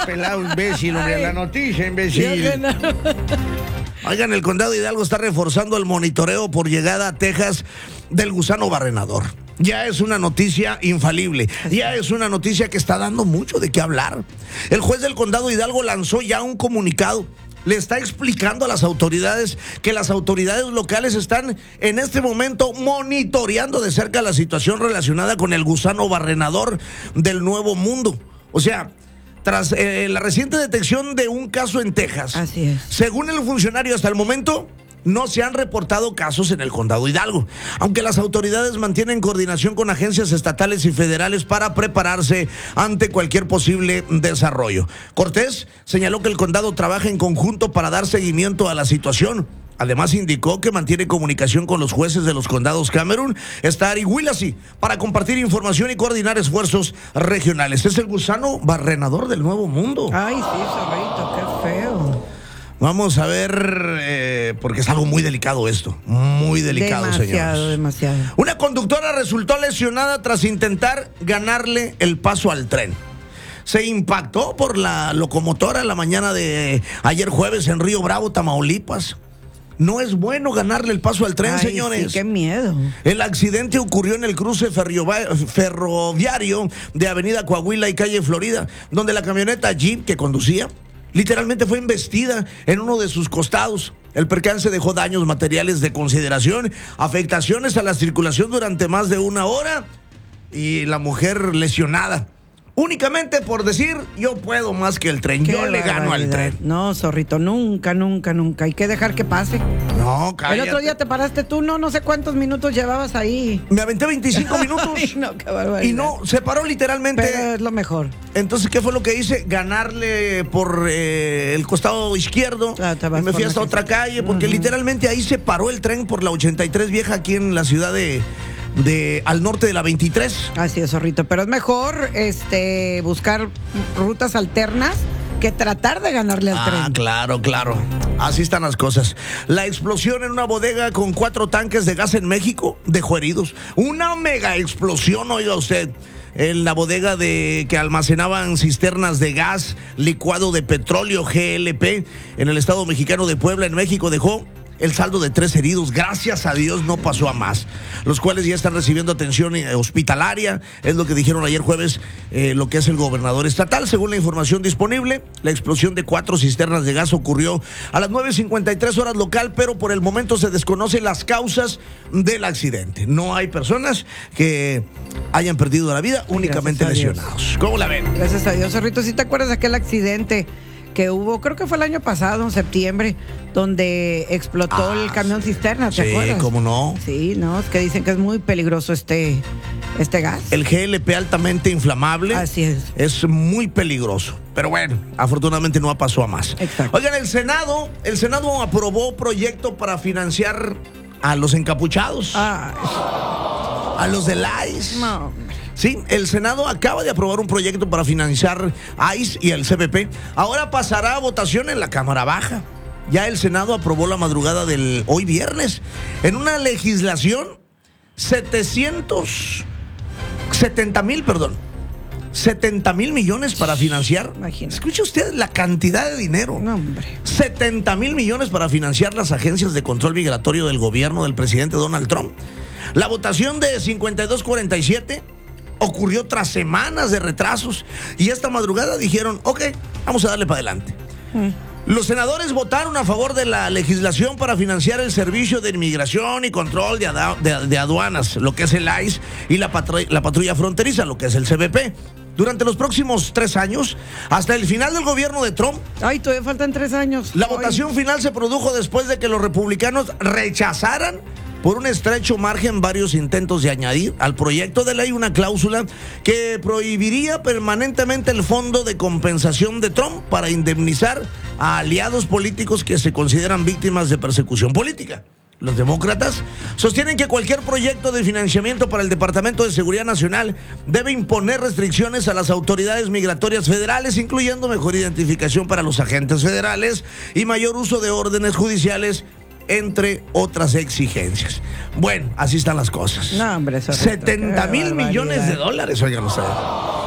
pelado imbécil, hombre, la noticia, imbécil. Oigan, el condado de Hidalgo está reforzando el monitoreo por llegada a Texas del gusano barrenador. Ya es una noticia infalible, ya es una noticia que está dando mucho de qué hablar. El juez del condado de Hidalgo lanzó ya un comunicado. Le está explicando a las autoridades que las autoridades locales están en este momento monitoreando de cerca la situación relacionada con el gusano barrenador del Nuevo Mundo. O sea, tras la reciente detección de un caso en Texas. Así es. Según el funcionario, hasta el momento no se han reportado casos en el condado de Hidalgo, aunque las autoridades mantienen coordinación con agencias estatales y federales para prepararse ante cualquier posible desarrollo. Cortés señaló que el condado trabaja en conjunto para dar seguimiento a la situación. Además, indicó que mantiene comunicación con los jueces de los condados Cameron, Starr y Willacy para compartir información y coordinar esfuerzos regionales. Es el gusano barrenador del Nuevo Mundo. Ay, sí, zorrito, qué feo. Vamos a ver, porque es algo muy delicado esto. Muy delicado, demasiado, señores. Demasiado. Una conductora resultó lesionada tras intentar ganarle el paso al tren. Se impactó por la locomotora la mañana de ayer jueves en Río Bravo, Tamaulipas. No es bueno ganarle el paso al tren, señores. Sí, qué miedo. El accidente ocurrió en el cruce ferroviario de Avenida Coahuila y Calle Florida, donde la camioneta Jeep que conducía literalmente fue embestida en uno de sus costados. El percance dejó daños materiales de consideración, afectaciones a la circulación durante más de una hora y la mujer lesionada. Únicamente por decir, yo puedo más que el tren, yo le gano al tren. No, zorrito, nunca, nunca, nunca. Hay que dejar que pase. No, cállate. El otro día te paraste tú, no sé cuántos minutos llevabas ahí. Me aventé 25 minutos. Ay, no, qué barbaridad. Y no, se paró literalmente. Pero es lo mejor. Entonces, ¿qué fue lo que hice? Ganarle por el costado izquierdo. Y me fui hasta otra calle, porque literalmente ahí se paró el tren por la 83 vieja aquí en la ciudad de al norte de la 23. Así es, zorrito, pero es mejor buscar rutas alternas que tratar de ganarle al tren. Claro. Así están las cosas. La explosión en una bodega con 4 tanques de gas en México dejó heridos. Una mega explosión, oiga usted. En la bodega que almacenaban cisternas de gas licuado de petróleo GLP en el estado mexicano de Puebla, en México, dejó el saldo de 3 heridos. Gracias a Dios no pasó a más, los cuales ya están recibiendo atención hospitalaria. Es lo que dijeron ayer jueves lo que es el gobernador estatal. Según la información disponible, la explosión de 4 cisternas de gas ocurrió a las 9:53 horas local, pero por el momento se desconocen las causas del accidente. No hay personas que hayan perdido la vida, únicamente lesionados. ¿Cómo la ven? Gracias a Dios, zorrito. ¿Sí te acuerdas de aquel accidente que hubo, creo que fue el año pasado, en septiembre, donde explotó el camión cisterna, ¿te acuerdas? Sí, ¿cómo no? Sí, no, es que dicen que es muy peligroso este gas. El GLP altamente inflamable. Así es. Es muy peligroso. Pero bueno, afortunadamente no pasó a más. Exacto. Oigan, el Senado aprobó proyecto para financiar a los encapuchados. A los del ICE. No. Sí, el Senado acaba de aprobar un proyecto para financiar ICE y el CBP. Ahora pasará a votación en la Cámara Baja. Ya el Senado aprobó la madrugada del hoy viernes en una legislación 70 mil millones para financiar. Imagínate. Escuche usted la cantidad de dinero. No, hombre. 70 mil millones para financiar las agencias de control migratorio del gobierno del presidente Donald Trump. La votación de 52-47 ocurrió tras semanas de retrasos y esta madrugada dijeron, ok, vamos a darle para adelante. Los senadores votaron a favor de la legislación para financiar el Servicio de Inmigración y Control de Aduanas, lo que es el ICE, y la patrulla fronteriza, lo que es el CBP. Durante los próximos 3 años, hasta el final del gobierno de Trump. Ay, todavía faltan 3 años. La votación final se produjo después de que los republicanos rechazaran por un estrecho margen varios intentos de añadir al proyecto de ley una cláusula que prohibiría permanentemente el fondo de compensación de Trump para indemnizar a aliados políticos que se consideran víctimas de persecución política. Los demócratas sostienen que cualquier proyecto de financiamiento para el Departamento de Seguridad Nacional debe imponer restricciones a las autoridades migratorias federales, incluyendo mejor identificación para los agentes federales y mayor uso de órdenes judiciales, entre otras exigencias. Bueno, así están las cosas. No, hombre, eso 70 mil millones de dólares, oigan ustedes.